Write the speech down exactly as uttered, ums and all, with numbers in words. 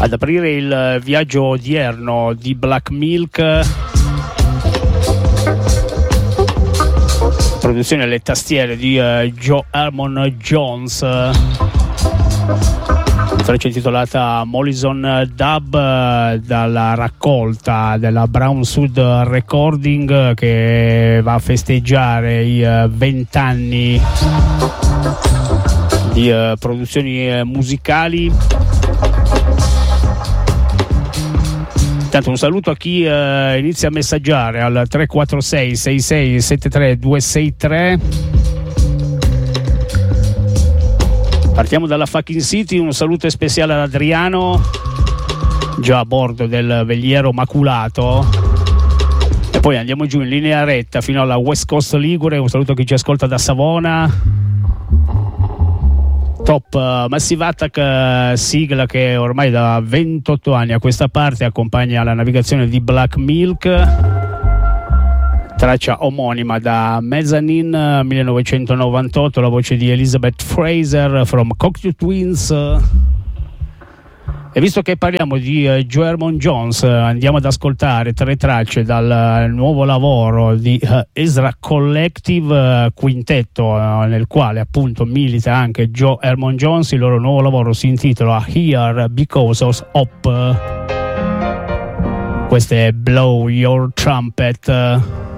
Ad aprire il viaggio odierno di Black Milk, produzione alle tastiere di uh, Joe Herman Jones, freccia intitolata Mollison Dub, uh, dalla raccolta della Brown Sud Recording, uh, che va a festeggiare i vent'anni uh, di uh, produzioni uh, musicali. Intanto un saluto a chi uh, inizia a messaggiare al tre quattro sei sei sei sette tre due sei tre. Partiamo dalla Fucking City, un saluto speciale ad Adriano, già a bordo del veliero maculato, e poi andiamo giù in linea retta fino alla West Coast Ligure. Un saluto a chi ci ascolta da Savona. Top uh, Massive Attack, uh, sigla che ormai da ventotto anni a questa parte accompagna la navigazione di Black Milk, traccia omonima da Mezzanine, uh, millenovecentonovantotto, la voce di Elizabeth Fraser from Cocteau Twins. E visto che parliamo di uh, Joe Herman Jones, uh, andiamo ad ascoltare tre tracce dal uh, nuovo lavoro di uh, Ezra Collective, uh, quintetto uh, nel quale appunto milita anche Joe Herman Jones. Il loro nuovo lavoro si intitola Here Because of Hope. Questo è Blow Your Trumpet.